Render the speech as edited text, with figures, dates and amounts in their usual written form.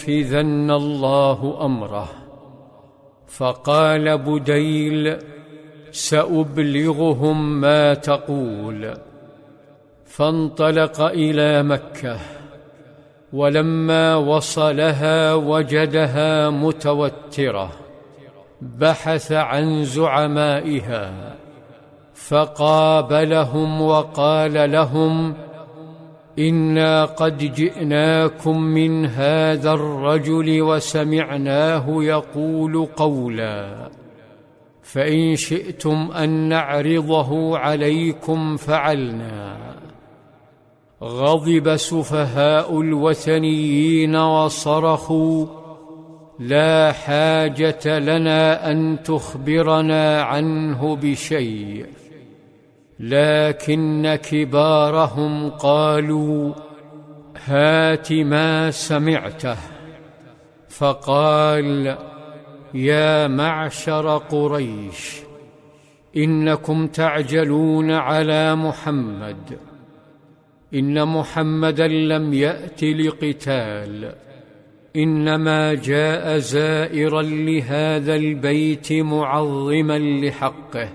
لينفذن الله أمره. فقال بديل: سأبلغهم ما تقول. فانطلق إلى مكة، ولما وصلها وجدها متوترة، بحث عن زعمائها فقابلهم وقال لهم: إنا قد جئناكم من هذا الرجل وسمعناه يقول قولا، فإن شئتم أن نعرضه عليكم فعلنا. غضب سفهاء الوثنيين وصرخوا: لا حاجة لنا أن تخبرنا عنه بشيء. لكن كبارهم قالوا: هات ما سمعته. فقال: يا معشر قريش، إنكم تعجلون على محمد، إن محمدا لم يأت لقتال، إنما جاء زائرا لهذا البيت معظما لحقه،